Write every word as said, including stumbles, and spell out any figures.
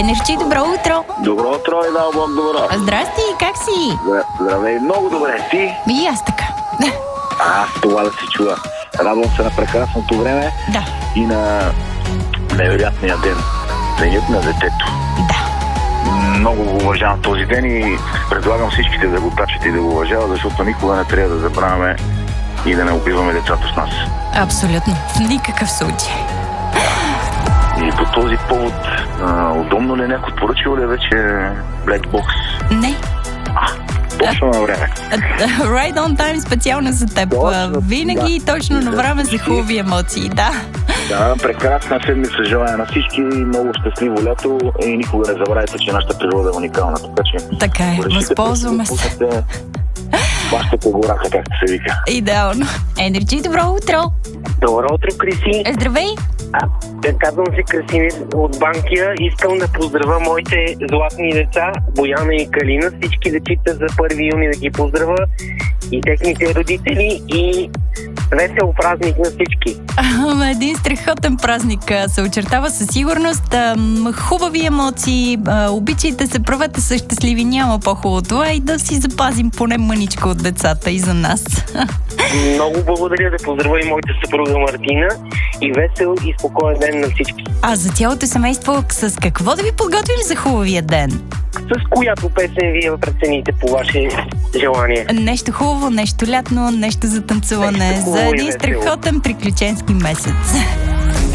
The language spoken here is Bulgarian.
Енерджи, добро утро! Добро утро и да, Бог добро. Здрасти, как си? Здравей, много добре. Ти? И аз така. А, това да се чува. Радвам се на прекрасното време Да. и на невероятния ден. Денят на детето. Да. Много го уважавам този ден и предлагам всичките да го качат и да го уважават, защото никога не трябва да забравяме и да не убиваме децата с нас. Абсолютно. В никакъв случай. И по този повод, а, удобно ли някой поръчил ли вече Black Box? Не. А, точно на време. Right on time специално за теб. Точно, Винаги да. точно на време за хубави емоции, да. Да, прекрасна седмица желая на всички, много щастливо лято и никога не забравяйте, че нашата природа е уникална, така че... Така е, възползваме се. Бащата гората, както се вика. Идеално. Енерджи, добро утро! Добро утро, Криси. Здравей! А, казвам се Красимир от Банкия. Искам да поздравя моите златни деца, Бояна и Калина. Всички дечица за първи юни да ги поздравя и техните родители и весел празник на всички. Ама един страхотен празник а, се очертава със сигурност. А, хубави емоции, а, обичайте се, правете се щастливи, няма по-хубаво това и да си запазим поне мъничко от децата и за нас. Много благодаря, да поздравя и моята съпруга Мартина и весел и спокоен ден на всички. А за цялото семейство с какво да ви подготвим за хубавия ден? С която песен вие прецените по ваше желание? Нещо хубаво, нещо лятно, нещо за танцуване, Нещо хубаво за и един весело. страхотен приключенски месец.